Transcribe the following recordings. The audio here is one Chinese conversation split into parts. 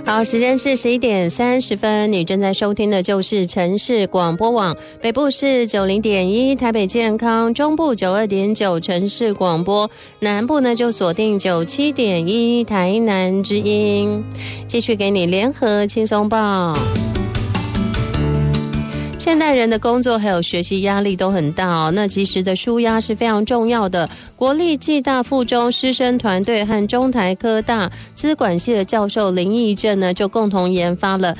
好，时间是11点30分，你正在收听的就是城市广播网，北部是90.1台北健康，中部92.9城市广播，南部呢就锁定97.1台南之音。继续给你联合轻松报。现代人的工作还有学习压力都很大哦，那及时的抒压是非常重要的。国立暨大附中师生团队和中台科大资管系的教授林义正呢，就共同研发了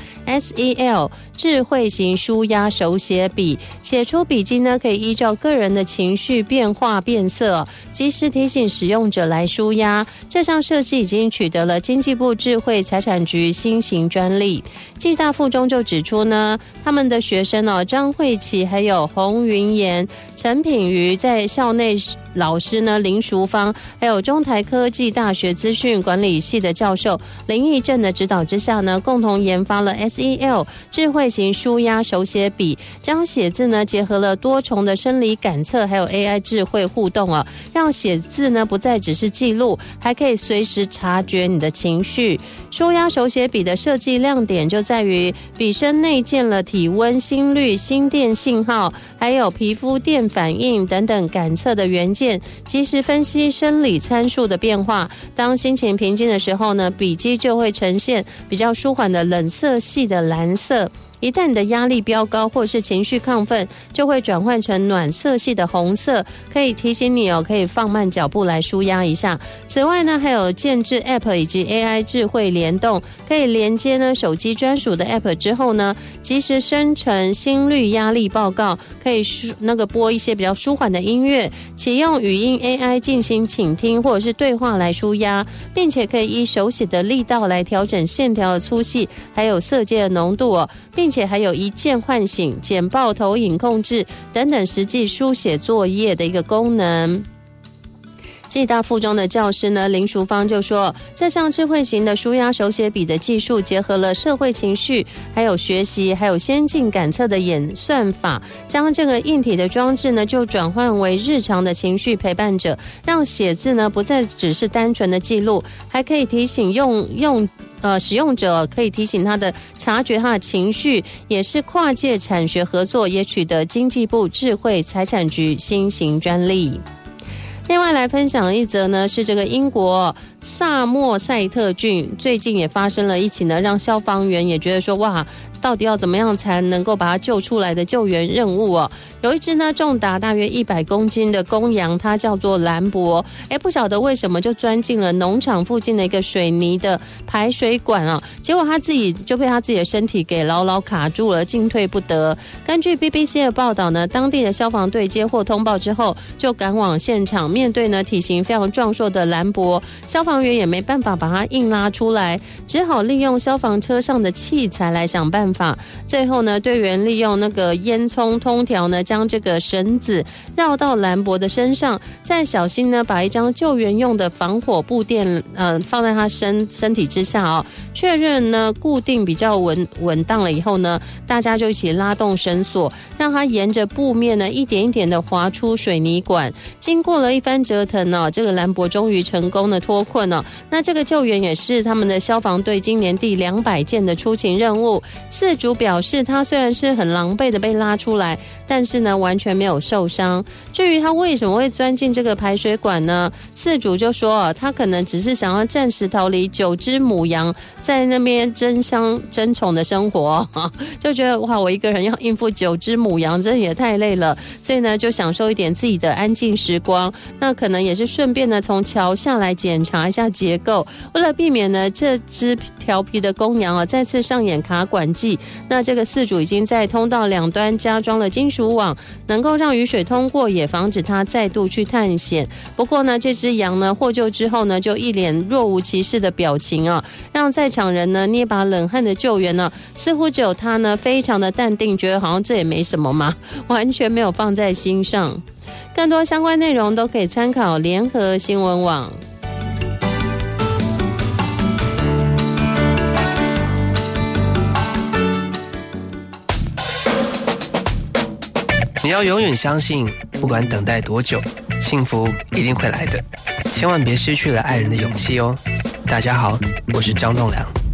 SEL 智慧型抒压手写笔，写出笔记呢可以依照个人的情绪变化变色，及时提醒使用者来抒压。这项设计已经取得了经济部智慧财产局新型专利。暨大附中就指出呢，他们的学生张慧琪还有洪云妍、陈品瑜在校内老师呢林淑芳，还有中台科技大学资讯管理系的教授林义正的指导之下呢，共同研发了 SEL 智慧型抒压手写笔，将写字呢结合了多重的生理感测还有 AI 智慧互动啊，让写字呢不再只是记录，还可以随时察觉你的情绪。抒压手写笔的设计亮点就在于笔身内建了体温、心率、心电信号，还有皮肤电反应等等感测的元件，及时分析生理参数的变化。当心情平静的时候呢，笔记就会呈现比较舒缓的冷色系的蓝色。一旦你的压力飙高或是情绪亢奋，就会转换成暖色系的红色，可以提醒你可以放慢脚步来抒压一下。此外呢，还有建置 App 以及 AI 智慧联动，可以连接呢手机专属的 App 之后呢，及时生成心率压力报告，可以播一些比较舒缓的音乐，启用语音 AI 进行倾听或者是对话来抒压，并且可以依手写的力道来调整线条的粗细，还有色阶的浓度并且还有一键唤醒、简报投影控制等等实际书写作业的一个功能。暨大附中的教师呢林淑芳就说，这项智慧型的抒压手写笔的技术结合了社会情绪，还有学习，还有先进感测的演算法，将这个硬体的装置呢就转换为日常的情绪陪伴者，让写字呢不再只是单纯的记录，还可以提醒使用者可以提醒他的察觉他的情绪，也是跨界产学合作，也取得经济部智慧财产局新型专利。另外来分享一则呢，是这个英国萨默塞特郡最近也发生了一起呢，让消防员也觉得说，哇，到底要怎么样才能够把它救出来的救援任务有一只呢重达大约100公斤的公羊，它叫做兰博，不晓得为什么就钻进了农场附近的一个水泥的排水管结果它自己就被它自己的身体给牢牢卡住了，进退不得。根据 BBC 的报道呢，当地的消防队接获通报之后就赶往现场，面对呢体型非常壮硕的兰博，消防员也没办法把它硬拉出来，只好利用消防车上的器材来想办法。最后呢，队员利用那个烟囱通条呢，将这个绳子绕到兰博的身上，再小心呢把一张救援用的防火布垫放在他身体之下确认呢固定比较稳当了以后呢，大家就一起拉动绳索，让他沿着布面呢一点一点的滑出水泥管。经过了一番折腾这个兰博终于成功的脱困那这个救援也是他们的消防队今年第200件的出勤任务。饲主表示，他虽然是很狼狈的被拉出来，但是呢完全没有受伤。至于他为什么会钻进这个排水管呢？饲主就说他可能只是想要暂时逃离9只母羊在那边争相争宠的生活就觉得哇，我一个人要应付9只母羊，真的也太累了，所以呢就享受一点自己的安静时光。那可能也是顺便呢从桥下来检查一下结构，为了避免呢这只调皮的公羊再次上演卡管技，那这个饲主已经在通道两端加装了金属网，能够让雨水通过，也防止它再度去探险。不过呢，这只羊呢获救之后呢，就一脸若无其事的表情让在场人呢捏把冷汗的救援似乎只有他呢非常的淡定，觉得好像这也没什么嘛，完全没有放在心上。更多相关内容都可以参考联合新闻网。 你要永远相信，不管等待多久，幸福一定会来的。千万别失去了爱人的勇气哦。大家好，我是张栋梁。